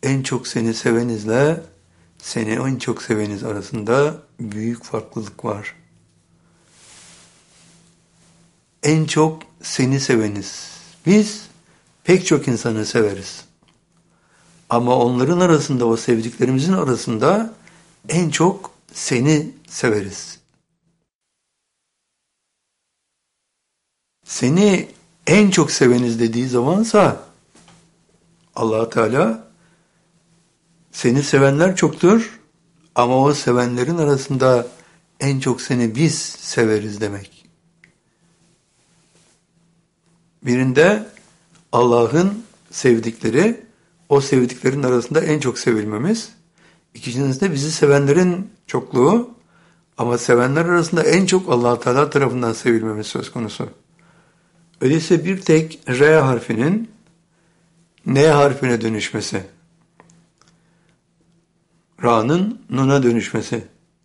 en çok seni sevenizle seni en çok seveniz arasında büyük farklılık var. En çok seni seveniz. Biz pek çok insanı severiz. Ama onların arasında, o sevdiklerimizin arasında en çok seni severiz. Seni en çok seveniz dediği zamansa Allah Teala seni sevenler çoktur ama o sevenlerin arasında en çok seni biz severiz demek. Birinde Allah'ın sevdikleri, o sevdiklerin arasında en çok sevilmemiz. İkincisinde bizi sevenlerin çokluğu ama sevenler arasında en çok Allah Teala tarafından sevilmemiz söz konusu. Öyleyse bir tek R harfinin N harfine dönüşmesi, Ra'nın Nun'a dönüşmesi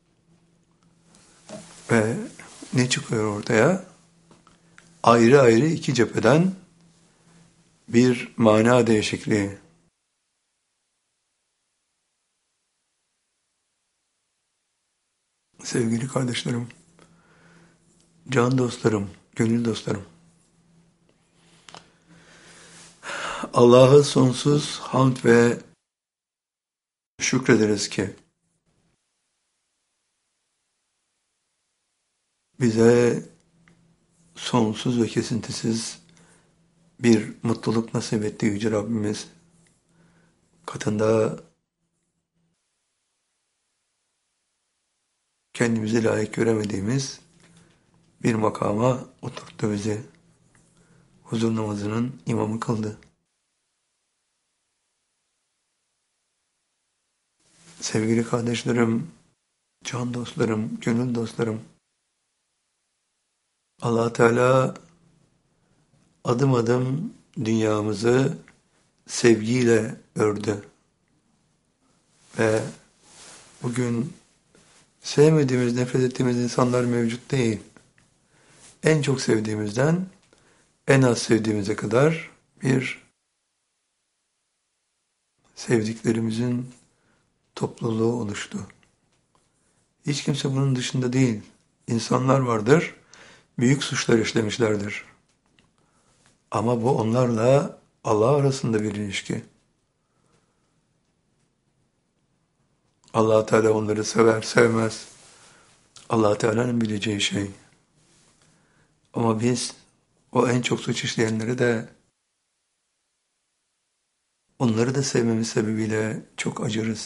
ve ne çıkıyor ortaya? Ayrı ayrı iki cepheden bir mana değişikliği. Sevgili kardeşlerim, can dostlarım, gönül dostlarım, Allah'a sonsuz hamd ve şükrederiz ki bize sonsuz ve kesintisiz bir mutluluk nasip etti Yüce Rabbimiz. Katında kendimizi layık göremediğimiz bir makama oturttu bizi. Huzur namazının imamı kıldı. Sevgili kardeşlerim, can dostlarım, gönül dostlarım, Allah Teala adım adım dünyamızı sevgiyle ördü. Ve bugün sevmediğimiz, nefret ettiğimiz insanlar mevcut değil. En çok sevdiğimizden en az sevdiğimize kadar bir sevdiklerimizin topluluğu oluştu. Hiç kimse bunun dışında değil. İnsanlar vardır, büyük suçlar işlemişlerdir. Ama bu onlarla Allah arasında bir ilişki. Allah Teala onları sever, sevmez. Allah Teala'nın bileceği şey. Ama biz o en çok suç işleyenleri de onları da sevmemiz sebebiyle çok acırız.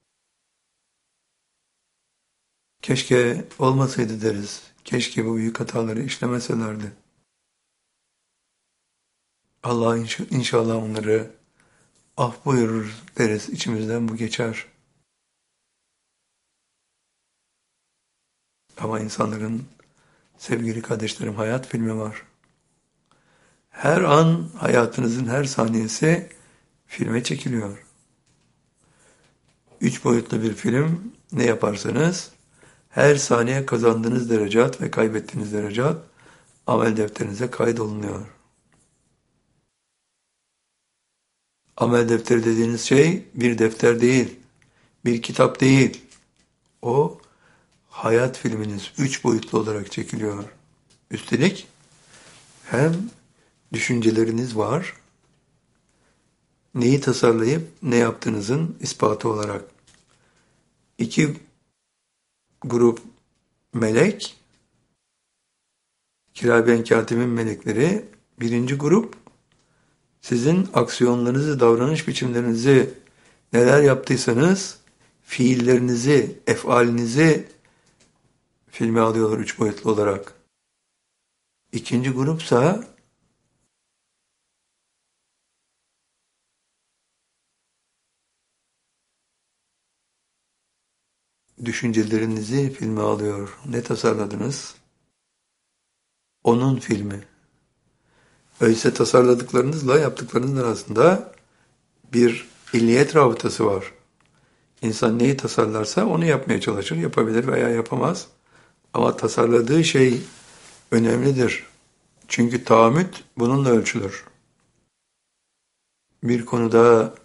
Keşke olmasaydı deriz. Keşke bu büyük hataları işlemeselerdi. Allah inşallah onları af buyurur deriz. İçimizden bu geçer. Ama insanların, sevgili kardeşlerim, hayat filmi var. Her an hayatınızın her saniyesi filme çekiliyor. 3 boyutlu bir film, ne yaparsanız her saniye kazandığınız derecat ve kaybettiğiniz derecat amel defterinize kaydolunuyor. Amel defteri dediğiniz şey bir defter değil, bir kitap değil. O hayat filminiz 3 boyutlu olarak çekiliyor. Üstelik hem düşünceleriniz var, neyi tasarlayıp ne yaptığınızın ispatı olarak. 2 grup melek, Kiraben Katibin melekleri, 1. grup sizin aksiyonlarınızı, davranış biçimlerinizi, neler yaptıysanız fiillerinizi, efalinizi filme alıyorlar 3 boyutlu olarak. 2. grupsa düşüncelerinizi filme alıyor. Ne tasarladınız? Onun filmi. Öyleyse tasarladıklarınızla yaptıklarınızın arasında bir illiyet rabıtası var. İnsan neyi tasarlarsa onu yapmaya çalışır, yapabilir veya yapamaz. Ama tasarladığı şey önemlidir. Çünkü tahammüt bununla ölçülür. Bir konuda